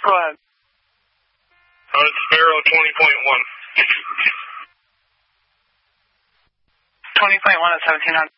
Go ahead. It's Sparrow 20.1. 20.1 at 1700.